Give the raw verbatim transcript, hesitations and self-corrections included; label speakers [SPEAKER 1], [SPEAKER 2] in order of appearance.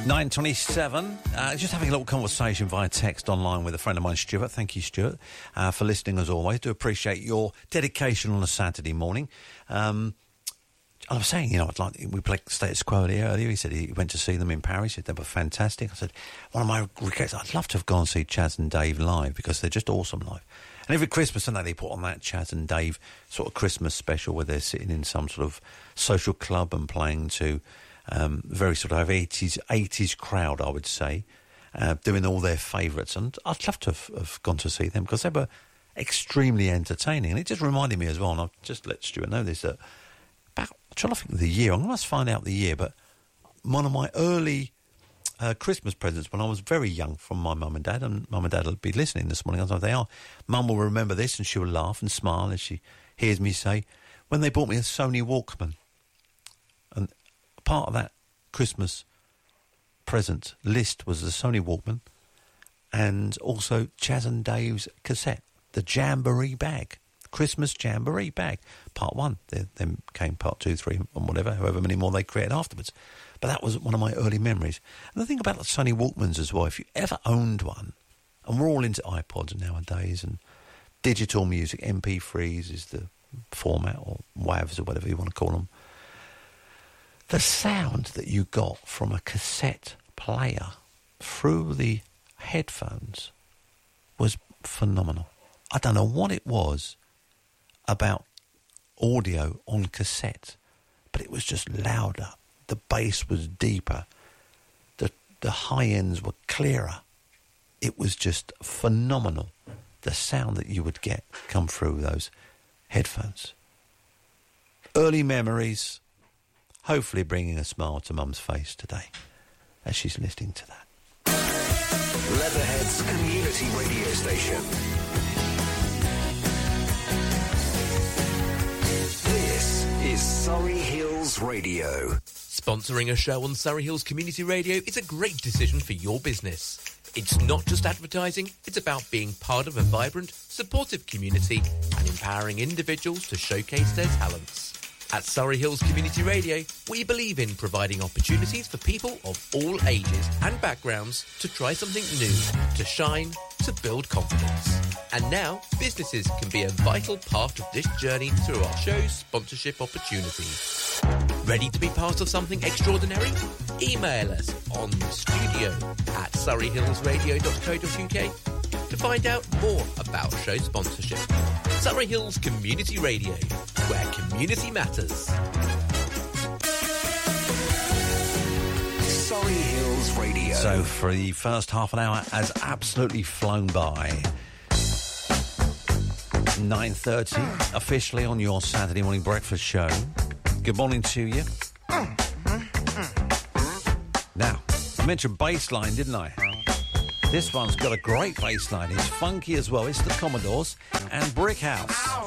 [SPEAKER 1] nine twenty-seven. Uh, just having a little conversation via text online with a friend of mine, Stuart. Thank you, Stuart, uh, for listening as always. Do appreciate your dedication on a Saturday morning. Um, I was saying, you know, I'd like we played Status Quo earlier. He said he went to see them in Paris. He said they were fantastic. I said, one of my regrets, I'd love to have gone and see Chaz and Dave live because they're just awesome live. And every Christmas, don't they, they put on that Chaz and Dave sort of Christmas special where they're sitting in some sort of social club and playing to um, very sort of eighties, eighties crowd, I would say, uh, doing all their favourites. And I'd love to have, have gone to see them because they were extremely entertaining. And it just reminded me as well, and I'll just let Stuart know this, that about, I'm trying to think of the year, I must find out the year, but one of my early uh, Christmas presents when I was very young from my mum and dad, and mum and dad will be listening this morning, I don't know if they are. Mum will remember this and she will laugh and smile as she hears me say, when they bought me a Sony Walkman. And part of that Christmas present list was the Sony Walkman and also Chaz and Dave's cassette, the Jamboree bag. Christmas Jamboree bag, part one. Then, then came part two, three, and whatever, however many more they created afterwards. But that was one of my early memories. And the thing about the Sony Walkmans as well, if you ever owned one, and we're all into iPods nowadays, and digital music, M P threes is the format, or WAVs, or whatever you want to call them. The sound that you got from a cassette player through the headphones was phenomenal. I don't know what it was about audio on cassette, but it was just louder. The bass was deeper. The the high ends were clearer. It was just phenomenal, the sound that you would get come through those headphones. Early memories, hopefully bringing a smile to Mum's face today as she's listening to that.
[SPEAKER 2] Leatherhead's community radio station. This is Surrey Hills Radio.
[SPEAKER 3] Sponsoring a show on Surrey Hills Community Radio is a great decision for your business. It's not just advertising, it's about being part of a vibrant, supportive community and empowering individuals to showcase their talents. At Surrey Hills Community Radio, we believe in providing opportunities for people of all ages and backgrounds to try something new, to shine, to build confidence. And now, businesses can be a vital part of this journey through our show's sponsorship opportunities. Ready to be part of something extraordinary? Email us on studio at surreyhillsradio dot co dot uk to find out more about show sponsorship. Surrey Hills Community Radio, where community matters.
[SPEAKER 2] Surrey Hills Radio.
[SPEAKER 1] So for the first half an hour has absolutely flown by. nine thirty, officially on your Saturday morning breakfast show. Good morning to you. Now, I mentioned bassline, didn't I? This one's got a great bassline. It's funky as well. It's the Commodores and Brick House.